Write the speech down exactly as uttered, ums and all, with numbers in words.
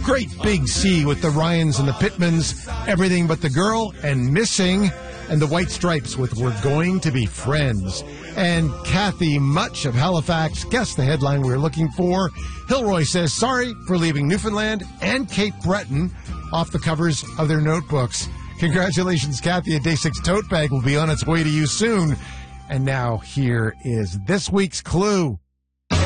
Great Big Sea with the Ryans and the Pittmans, Everything But the Girl, and Missing, and the White Stripes with We're Going to Be Friends. And Kathy Much of Halifax guessed the headline we were looking for. Hilroy says, sorry for leaving Newfoundland and Cape Breton off the covers of their notebooks. Congratulations, Kathy. A Day six tote bag will be on its way to you soon. And now here is this week's clue.